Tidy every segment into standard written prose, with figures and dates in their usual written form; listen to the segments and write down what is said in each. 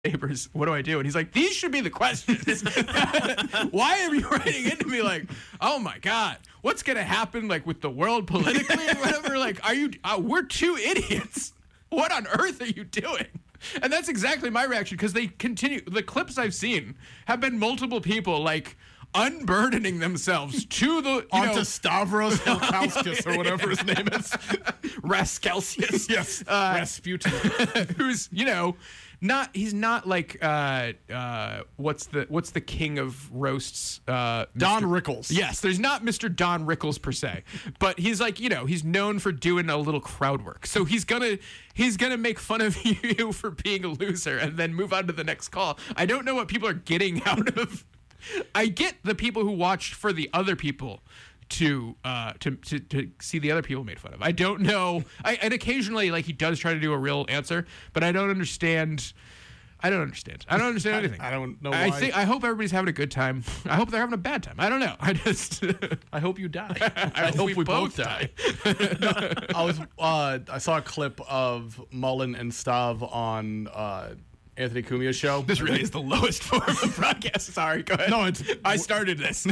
neighbors, what do I do? And he's like, these should be the questions. Why are you writing into me like, oh my God, what's going to happen like with the world politically or whatever? Like, are you, we're two idiots. What on earth are you doing? And that's exactly my reaction, because they continue, the clips I've seen have been multiple people like unburdening themselves to the, onto Stavros Hilkauskas or whatever his name is. Raskelsius. Yes. Rasputin. Who's, he's not like what's the king of roasts? Don Rickles. Yes, there's not Mr. Don Rickles per se, but he's like, he's known for doing a little crowd work. So he's gonna make fun of you for being a loser and then move on to the next call. I don't know what people are getting out of. I get the people who watched for the other people to see the other people made fun of. I don't know. And occasionally, like, he does try to do a real answer, but I don't understand. I don't understand anything. I don't know why. I hope everybody's having a good time. I hope they're having a bad time. I don't know. I hope you die. I hope we both die. I saw a clip of Mullen and Stav on Anthony Cumia's show. This really is the lowest form of broadcast. Sorry, go ahead. No, I started this.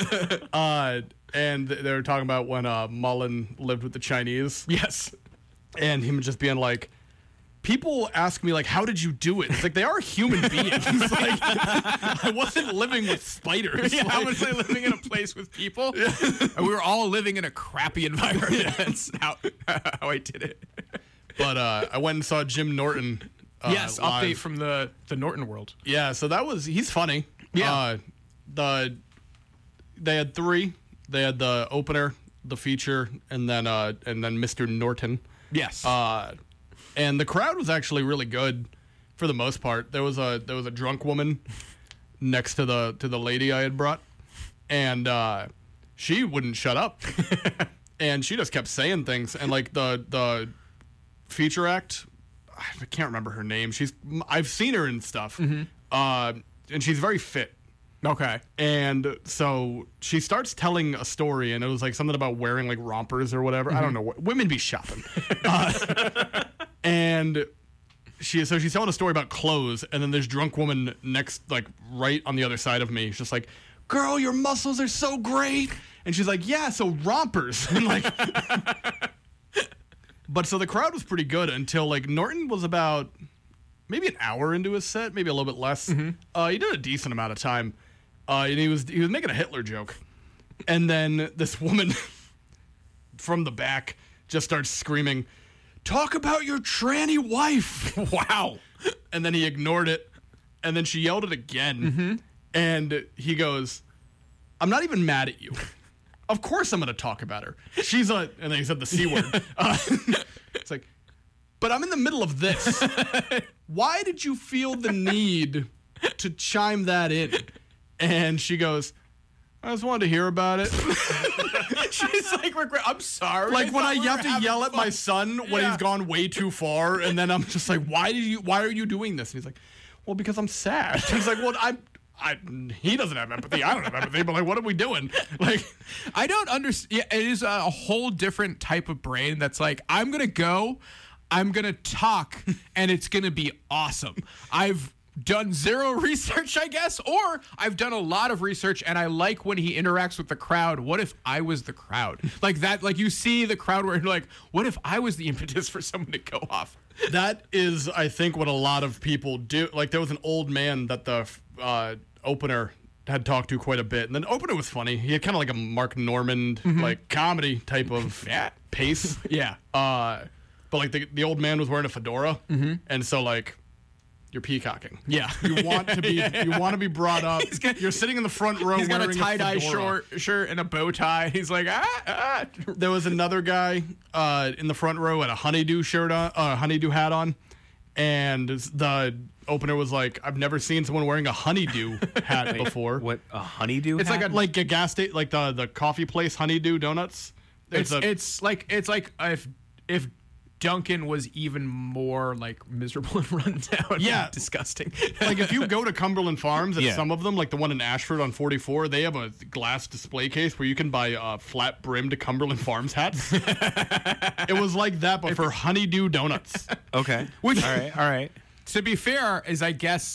And they were talking about when Mullen lived with the Chinese. Yes. And him just being like, people ask me, like, how did you do it? It's like, they are human beings. Like, I wasn't living with spiders. Yeah, like, I was like living in a place with people. Yeah. And we were all living in a crappy environment. Yeah. That's how I did it. But I went and saw Jim Norton. Yes, live. Update from the Norton world. Yeah, so he's funny. Yeah. They had three. They had the opener, the feature, and then Mr. Norton. Yes. And the crowd was actually really good for the most part. There was a drunk woman next to the lady I had brought, and she wouldn't shut up. And she just kept saying things. And like the feature act, I can't remember her name. I've seen her and stuff. Mm-hmm. And she's very fit. Okay. And so she starts telling a story, and it was like something about wearing like rompers or whatever. Mm-hmm. I don't know. Women be shopping. And she's telling a story about clothes, and then this drunk woman next, like right on the other side of me, is just like, girl, your muscles are so great. And she's like, yeah, so rompers. And like, but so the crowd was pretty good until like Norton was about maybe an hour into his set, maybe a little bit less. Mm-hmm. He did a decent amount of time. And he was making a Hitler joke. And then this woman from the back just starts screaming, talk about your tranny wife. Wow. And then he ignored it. And then she yelled it again. Mm-hmm. And he goes, I'm not even mad at you. Of course I'm going to talk about her. She's and then he said the C word. It's like, but I'm in the middle of this. Why did you feel the need to chime that in? And she goes, I just wanted to hear about it. She's like, I'm sorry. Like when I have to yell at my son when he's gone way too far, and then I'm just like, why are you doing this? And he's like, well, because I'm sad. He's like, well, he doesn't have empathy. I don't have empathy, but like, what are we doing? Like, I don't understand. Yeah, it is a whole different type of brain that's like, I'm going to talk, and it's going to be awesome. I've done zero research, I guess, or I've done a lot of research, and I like when he interacts with the crowd. What if I was the crowd? Like that, like you see the crowd where you're like, what if I was the impetus for someone to go off? That is, I think, what a lot of people do. Like there was an old man that the opener had talked to quite a bit, and then opener was funny. He had kind of like a Mark Normand, like comedy type of pace. Yeah. But like the old man was wearing a fedora, and so like, you're peacocking. Yeah. You want to be brought up. You're sitting in the front row wearing a fedora. He's got a tie-dye shirt and a bow tie. He's like, There was another guy in the front row had a honeydew shirt on, honeydew hat on, and the opener was like, I've never seen someone wearing a honeydew hat before. What, a honeydew It's hat? like a gas station, like the coffee place Honeydew Donuts. It's like if Duncan was even more like miserable and run down. Yeah. And disgusting. Like if you go to Cumberland Farms, at some of them, like the one in Ashford on 44, they have a glass display case where you can buy flat brimmed Cumberland Farms hats. It was like that, but for Honeydew Donuts. Okay. All right. To be fair, is I guess